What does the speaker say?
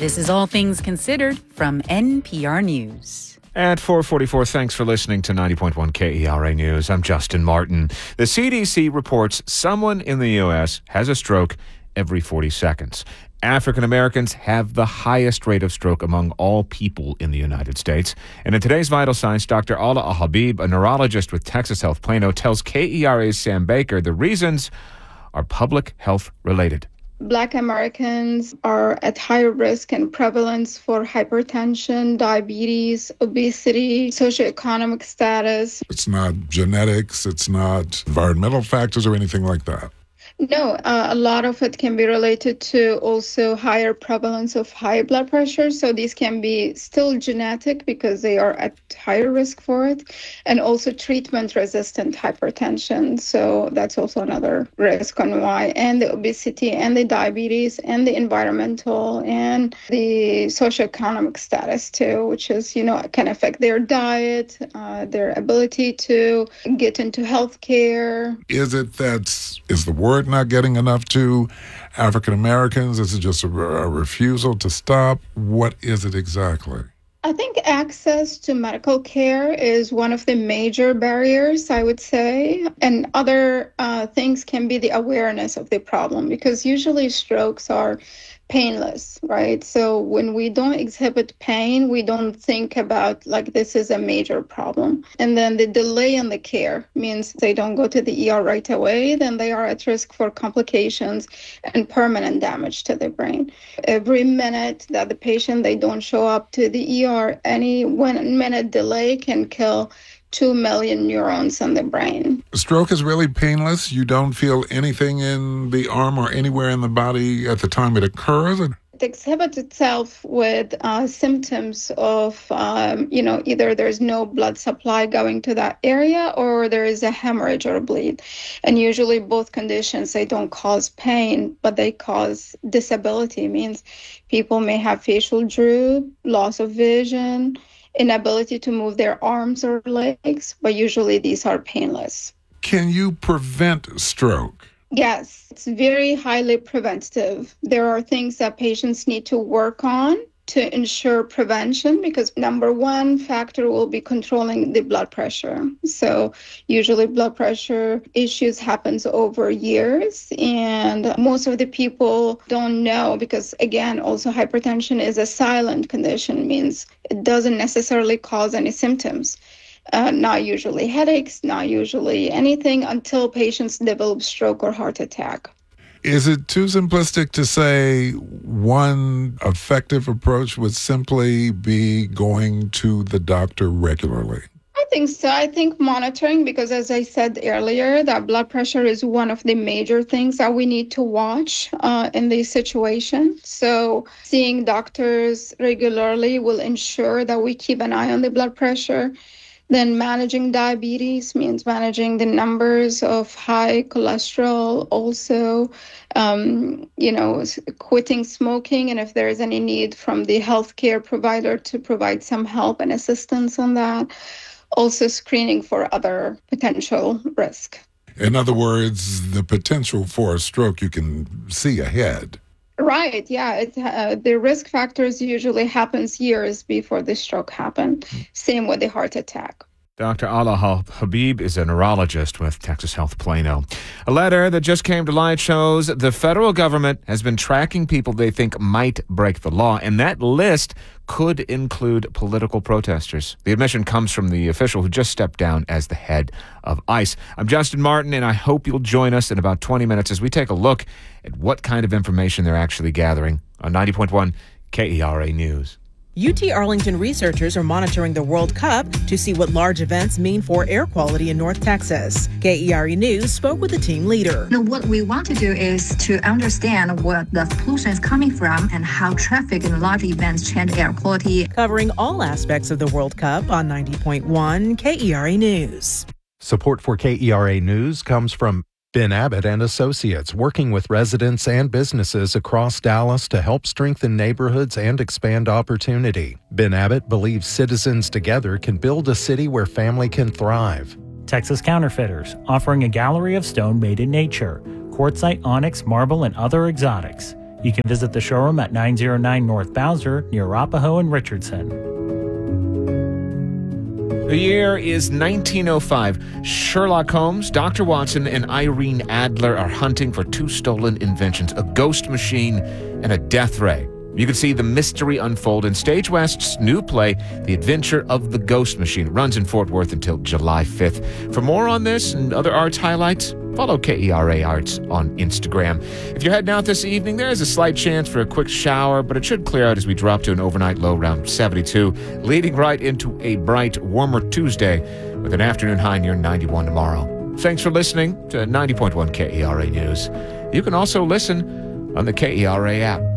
This is All Things Considered from NPR News. At 4:44, thanks for listening to 90.1 KERA News. I'm Justin Martin. The CDC reports someone in the U.S. has a stroke every 40 seconds. African Americans have the highest rate of stroke among all people in the United States. And in today's Vital Signs, Dr. Ala Al-Habib, a neurologist with Texas Health Plano, tells KERA's Sam Baker the reasons are public health related. Black Americans are at higher risk and prevalence for hypertension, diabetes, obesity, socioeconomic status. It's not genetics, it's not environmental factors or anything like that. No, a lot of it can be related to also higher prevalence of high blood pressure. So these can be still genetic because they are at higher risk for it, and also treatment-resistant hypertension. So that's also another risk on why, and the obesity and the diabetes and the environmental and the socioeconomic status too, which is, can affect their diet, their ability to get into healthcare. Is the word not getting enough to African Americans? Is it just a refusal to stop? What is it exactly? I think access to medical care is one of the major barriers, I would say. And other things can be the awareness of the problem, because usually strokes are painless, right? So when we don't exhibit pain, we don't think about this is a major problem. And then the delay in the care means they don't go to the ER right away, then they are at risk for complications and permanent damage to the brain. Every minute that the patient, they don't show up to the ER, any 1 minute delay can kill 2 million neurons in the brain. Stroke is really painless? You don't feel anything in the arm or anywhere in the body at the time it occurs? It exhibits itself with symptoms of, either there's no blood supply going to that area or there is a hemorrhage or a bleed. And usually both conditions, they don't cause pain, but they cause disability. It means people may have facial droop, loss of vision, inability to move their arms or legs, but usually these are painless. Can you prevent stroke? Yes, it's very highly preventative. There are things that patients need to work on to ensure prevention, because number one factor will be controlling the blood pressure. So usually blood pressure issues happens over years, and most of the people don't know, because again, also hypertension is a silent condition, means it doesn't necessarily cause any symptoms. Not usually headaches, not usually anything until patients develop stroke or heart attack. Is it too simplistic to say one effective approach would simply be going to the doctor regularly? I think so. I think monitoring, because as I said earlier, that blood pressure is one of the major things that we need to watch in this situation. So seeing doctors regularly will ensure that we keep an eye on the blood pressure. Then managing diabetes means managing the numbers of high cholesterol, also, quitting smoking, and if there is any need from the healthcare provider to provide some help and assistance on that. Also screening for other potential risk. In other words, the potential for a stroke you can see ahead. Right, yeah. The risk factors usually happens years before the stroke happens. Same with the heart attack. Dr. Ala Al-Habib is a neurologist with Texas Health Plano. A letter that just came to light shows the federal government has been tracking people they think might break the law, and that list could include political protesters. The admission comes from the official who just stepped down as the head of ICE. I'm Justin Martin, and I hope you'll join us in about 20 minutes as we take a look at what kind of information they're actually gathering on 90.1 KERA News. UT Arlington researchers are monitoring the World Cup to see what large events mean for air quality in North Texas. KERA News spoke with the team leader. What we want to do is to understand where the pollution is coming from and how traffic and large events change air quality. Covering all aspects of the World Cup on 90.1 KERA News. Support for KERA News comes from Ben Abbott and Associates, working with residents and businesses across Dallas to help strengthen neighborhoods and expand opportunity. Ben Abbott believes citizens together can build a city where family can thrive. Texas Counterfeiters, offering a gallery of stone made in nature, quartzite, onyx, marble, and other exotics. You can visit the showroom at 909 North Bowser near Arapahoe and Richardson. The year is 1905. Sherlock Holmes, Dr. Watson, and Irene Adler are hunting for two stolen inventions, a ghost machine and a death ray. You can see the mystery unfold in Stage West's new play, The Adventure of the Ghost Machine. It runs in Fort Worth until July 5th. For more on this and other arts highlights, follow KERA Arts on Instagram. If you're heading out this evening, there is a slight chance for a quick shower, but it should clear out as we drop to an overnight low around 72, leading right into a bright, warmer Tuesday with an afternoon high near 91 tomorrow. Thanks for listening to 90.1 KERA News. You can also listen on the KERA app.